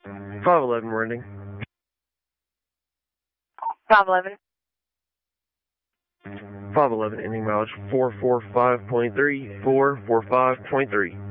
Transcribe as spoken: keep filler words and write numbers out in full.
five eleven rending. five eleven. five eleven ending mileage four four five point three, four four five point three.